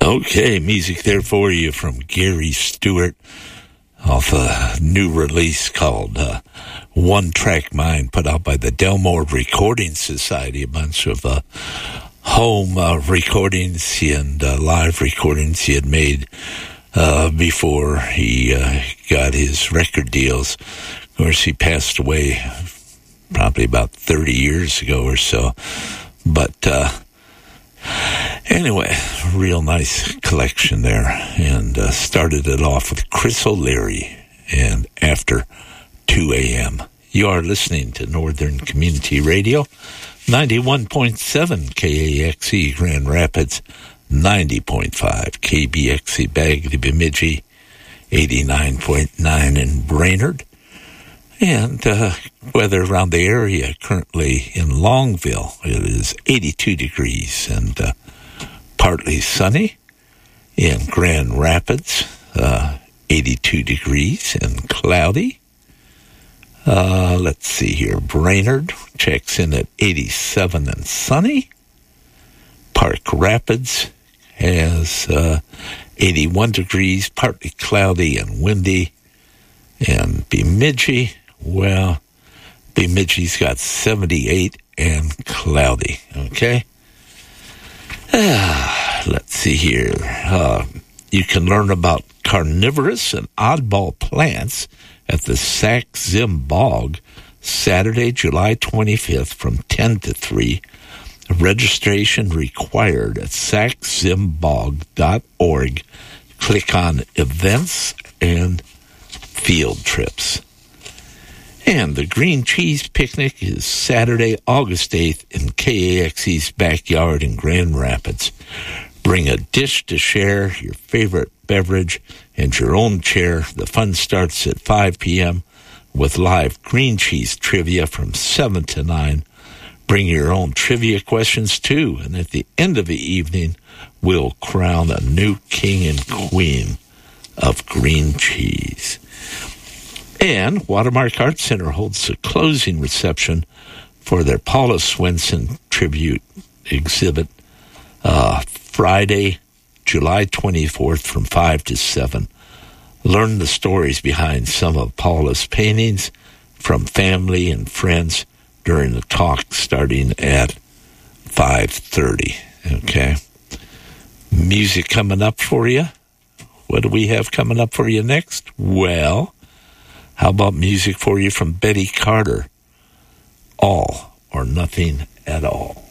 Okay, music there for you from Gary Stewart off a new release called One Track Mind, put out by the Delmore Recording Society, a bunch of home recordings and live recordings he had made before he got his record deals. Of course, he passed away probably about 30 years ago or so. But anyway, real nice collection there. And started it off with Chris O'Leary and After 2 a.m. You are listening to Northern Community Radio, 91.7 KAXE Grand Rapids, 90.5 KBXE Bagley Bemidji, 89.9 in Brainerd. And weather around the area currently in Longville, it is 82 degrees and partly sunny. In Grand Rapids, 82 degrees and cloudy. Let's see here. Brainerd checks in at 87 and sunny. Park Rapids has 81 degrees, partly cloudy and windy. And Bemidji, well, Bemidji's got 78 and cloudy, okay? Let's see here. You can learn about carnivorous and oddball plants at the Sax-Zim Bog Saturday, July 25th from 10 to 3. Registration required at saxzimbog.org. Click on events and field trips. And the Green Cheese Picnic is Saturday, August 8th in KAXE's backyard in Grand Rapids. Bring a dish to share, your favorite beverage, and your own chair. The fun starts at 5 p.m. with live green cheese trivia from 7 to 9. Bring your own trivia questions, too. And at the end of the evening, we'll crown a new king and queen of green cheese. And Watermark Art Center holds a closing reception for their Paula Swenson tribute exhibit Friday, July 24th from 5 to 7. Learn the stories behind some of Paula's paintings from family and friends during the talk starting at 5:30. Okay? Music coming up for you. What do we have coming up for you next? Well, how about music for you from Betty Carter? All or Nothing at All.